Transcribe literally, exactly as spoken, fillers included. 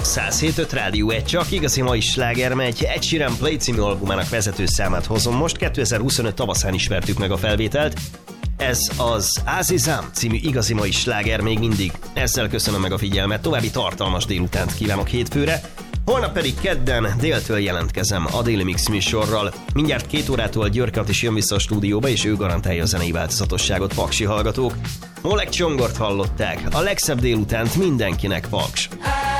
száz hét öt Rádió egy, csak igazi mai sláger megy. Ed Sheeran Play című albumának vezető számát hozom. Most kétezer-huszonöt tavaszán ismertük meg a felvételt. Ez az Azizam című igazi mai sláger még mindig. Ezzel köszönöm meg a figyelmet, további tartalmas délutánt kívánok hétfőre. Holnap pedig kedden déltől jelentkezem a Déli Mix műsorral. Mindjárt két órától Györkat is jön vissza a stúdióba, és ő garantálja a zenei változatosságot, paksi hallgatók. Molek Csongort hallották, a legszebb délutánt mindenkinek, Paks!